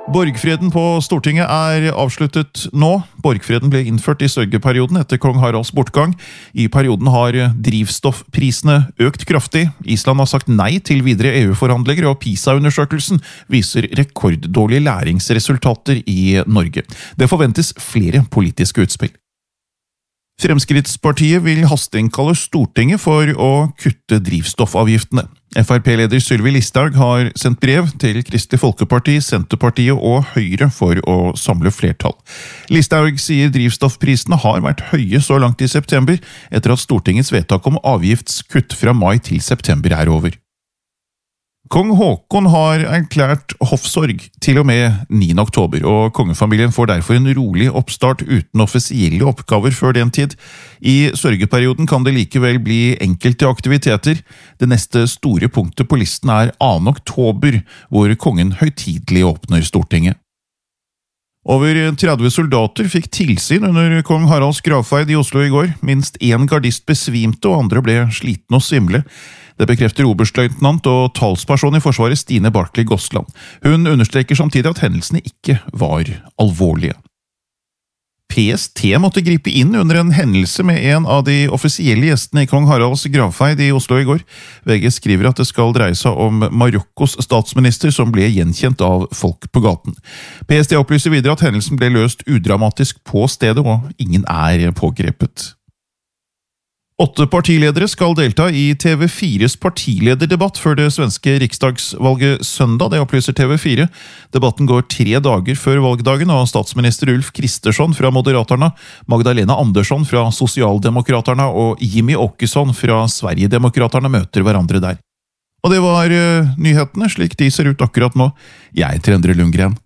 Borgfreden på Stortinget avsluttet nå. Borgfreden ble innført i sørgeperioden etter kong Haralds bortgang. I perioden har drivstoffprisene økt kraftig. Island har sagt nei til videre EU-forhandlinger, og PISA-undersøkelsen viser rekorddårlige læringsresultater i Norge. Det forventes flere politiske utspill. Fremskrittspartiet vil hasteinnkalle Stortinget for å kutte drivstoffavgiftene. FrP-leder Sylvi Listhaug har sendt brev til Kristelig Folkeparti, Senterpartiet og Høyre for å samle flertall. Listhaug sier drivstoffprisene har vært høye så langt i september, etter at Stortingets vedtak om avgiftskutt fra mai til september er over. Kong Haakon har erklært hoffsorg til og med 9. oktober, og kongefamilien får derfor en rolig oppstart uten offisielle oppgaver før den tid. I sørgeperioden kan det likevel bli enkelte aktiviteter. Det neste store punktet på listen er 2. oktober, hvor kongen høytidelig åpner Stortinget. Over 30 soldater fikk tilsyn under kong Haralds gravferd i Oslo i går. Minst 1 gardist besvimte, og andre ble slitne og svimle. Det bekrefter oberstløytnant og talsperson i Forsvaret Stine Barclay Gosland. Hun understreker samtidig at hendelsene ikke var alvorlige. PST måtte gripe inn under en hendelse med en av de offisielle gjestene i kong Haralds gravferd i Oslo i går. VG skriver at det skal dreie seg om Marokkos statsminister som ble gjenkjent av folk på gaten. PST opplyser videre at hendelsen ble løst udramatisk på stedet, og ingen er pågrepet. 8 partiledere skal delta i TV4s partilederdebatt før det svenske riksdagsvalget søndag, det opplyser TV4. Debatten går 3 dager før valgdagen, og statsminister Ulf Kristersson fra Moderaterna, Magdalena Andersson fra Socialdemokraterna og Jimmy Åkesson fra Sverigedemokraterna møter hverandre der. Og det var nyhetene, slik de ser ut akkurat nå. Jeg heter Endre Lundgren.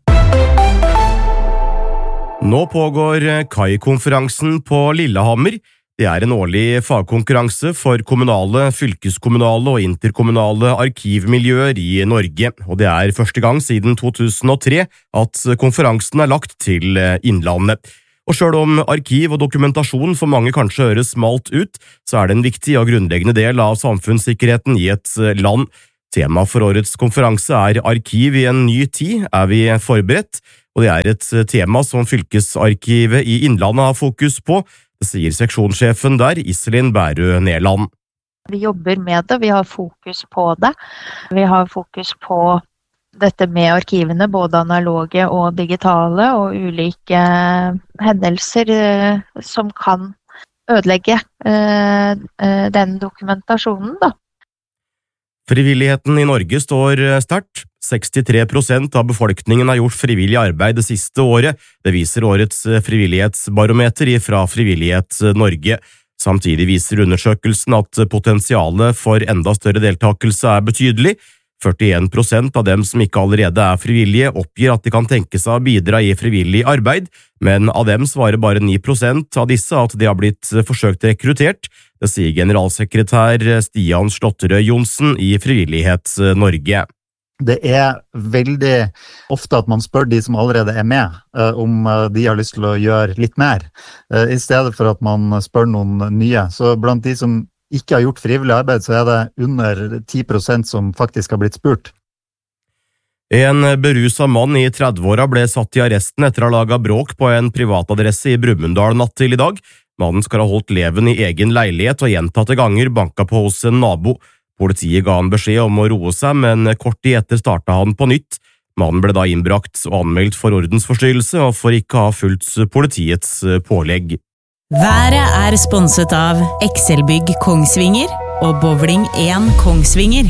Nå pågår KAI-konferansen på Lillehammer. Det er en årlig fagkonkurranse for kommunale, fylkeskommunale og interkommunale arkivmiljøer i Norge, og det er første gang siden 2003 at konferansen er lagt til Innlandet. Og selv om arkiv og dokumentasjon for mange kanskje høres smalt ut, så er det en viktig og grunnleggende del av samfunnssikkerheten i et land. Tema for årets konferanse er arkiv i en ny tid, er vi forberedt? Og det er et tema som fylkesarkivet i Innlandet har fokus på, sier seksjonssjefen der, Iselin Bærø Nerland. Vi jobber med det, vi har fokus på det. Vi har fokus på dette med arkivene, både analoge og digitale, og ulike hendelser som kan ødelegge den dokumentasjonen, da. Frivilligheten i Norge står sterkt. 63% av befolkningen har gjort frivillig arbeid det siste året. Det viser årets frivillighetsbarometer fra Frivillighet Norge. Samtidig viser undersøkelsen at potensialet for enda større deltakelse er betydelig. 41% av dem som ikke allerede er frivillige oppgir at de kan tenke seg å bidra i frivillig arbeid, men av dem svarer bare 9% av disse at de har blitt forsøkt rekruttert. Det sier generalsekretær Stian Slåtterøy Johnsen i Frivillighet Norge. Det er veldig ofte at man spør de som allerede er med, om de har lyst til å gjøre litt mer, i stedet for at man spør noen nye. Så blant de som ikke har gjort frivillig arbeid, så er det under 10% som faktisk har blitt spurt. En beruset mann i 30-åra ble satt i arresten etter å ha laget bråk på en privatadresse i Brumunddal natt til i dag. Mannen skal ha holdt leven i egen leilighet og gjentatte ganger banka på hos en nabo. Politiet ga han beskjed om å roe seg, men kort tid etter startet han på nytt. Mannen ble da innbrakt og anmeldt for ordensforstyrrelse og for ikke å ha fulgt politiets pålegg. Været er sponset av Excelbygg Kongsvinger og Bowling 1 Kongsvinger.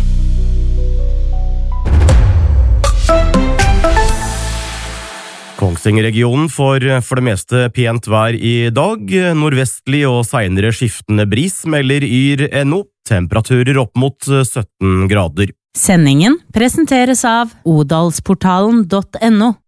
Kongsvinger-regionen får for det meste pent vær i dag. Nordvestlig og senere skiftende bris melder Yr.no. Temperaturer opp mot 17 grader. Sendingen presenteres av odalsportalen.no.